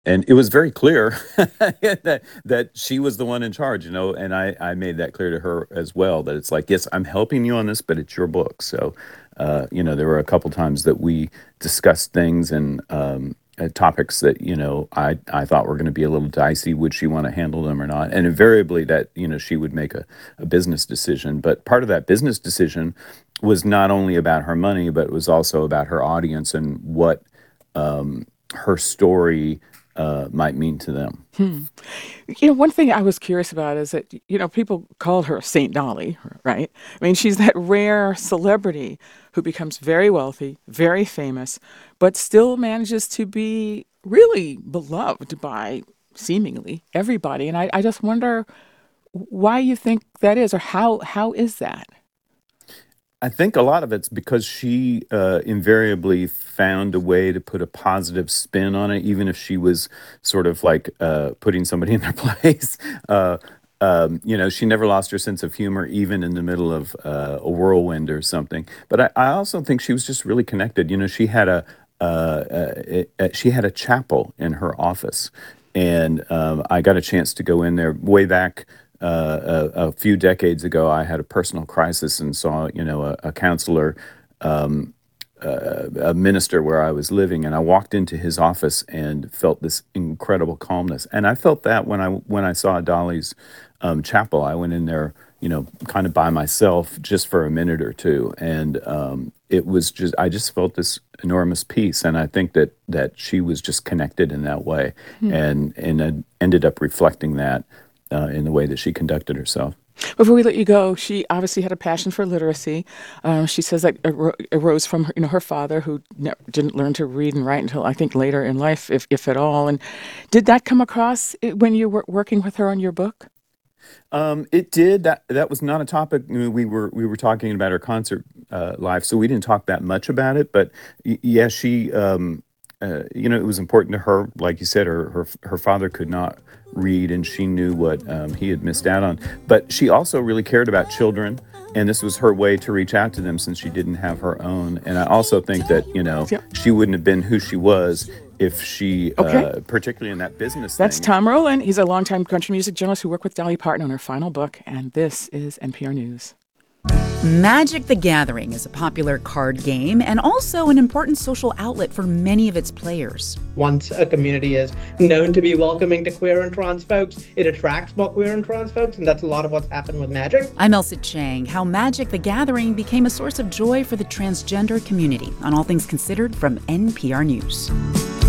And it was very clear that she was the one in charge, you know, and I made that clear to her as well, that it's like, "Yes, I'm helping you on this, but it's your book." So, you know, there were a couple times that we discussed things and, topics that, you know, I thought were gonna be a little dicey. Would she wanna handle them or not? And invariably that, you know, she would make a business decision, but part of that business decision was not only about her money, but it was also about her audience and what, her story, might mean to them. Hmm. One thing I was curious about is that, people call her Saint Dolly, right? I mean, she's that rare celebrity who becomes very wealthy, very famous, but still manages to be really beloved by seemingly everybody. And I just wonder why you think that is, or how is that? I think a lot of it's because she, invariably found a way to put a positive spin on it, even if she was sort of like, putting somebody in their place. Uh, you know, she never lost her sense of humor even in the middle of, a whirlwind or something. But I also think she was just really connected. You know, she had a chapel in her office, and, I got a chance to go in there way back a few decades ago. I had a personal crisis and saw, you know, a counselor, um, a minister where I was living, and I walked into his office and felt this incredible calmness. And I felt that when I saw Dolly's chapel. I went in there, you know, kind of by myself just for a minute or two, and it was just I just felt this enormous peace, and I think that she was just connected in that way, Hmm. and I ended up reflecting that in the way that she conducted herself. Before we let you go, she obviously had a passion for literacy. She says that arose from her father, who didn't learn to read and write until I think later in life, if at all. And did that come across when you were working with her on your book? It did. That was not a topic. We were talking about her concert life, so we didn't talk that much about it. But yeah, she, you know, it was important to her. Like you said, her father could not read, and she knew what he had missed out on. But she also really cared about children, and this was her way to reach out to them since she didn't have her own. And I also think that, you know, Yep. she wouldn't have been who she was if she, Okay. particularly in that business That's thing. Tom Rowland. He's a longtime country music journalist who worked with Dolly Parton on her final book. And this is NPR News. Magic the Gathering is a popular card game and also an important social outlet for many of its players. Once a community is known to be welcoming to queer and trans folks, it attracts more queer and trans folks, and that's a lot of what's happened with Magic. I'm Elsa Chang. How Magic the Gathering became a source of joy for the transgender community on All Things Considered from NPR News.